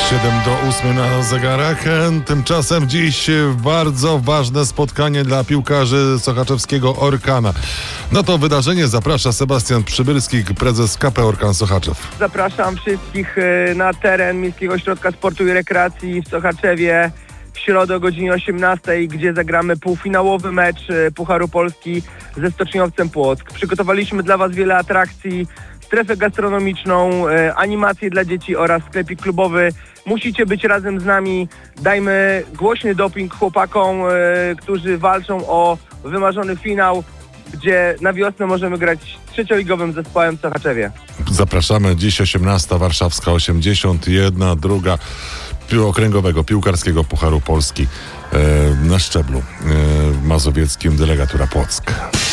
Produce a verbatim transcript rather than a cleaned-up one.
siedem do ósmej na zegarach. Tymczasem dziś bardzo ważne spotkanie dla piłkarzy sochaczewskiego Orkana. Na to wydarzenie zaprasza Sebastian Przybylski, prezes K P Orkan Sochaczew. Zapraszam wszystkich na teren Miejskiego Ośrodka Sportu i Rekreacji w Sochaczewie w środę o godzinie osiemnastej, gdzie zagramy półfinałowy mecz Pucharu Polski ze Stoczniowcem Płock. Przygotowaliśmy dla Was wiele atrakcji, strefę gastronomiczną, animacje dla dzieci oraz sklepik klubowy. Musicie być razem z nami. Dajmy głośny doping chłopakom, którzy walczą o wymarzony finał, gdzie na wiosnę możemy grać z trzecioligowym zespołem w Sochaczewie. Zapraszamy. Dziś osiemnasta, warszawska osiemdziesiąt jeden, druga okręgowego piłkarskiego Pucharu Polski e, na szczeblu e, mazowieckim, delegatura Płock.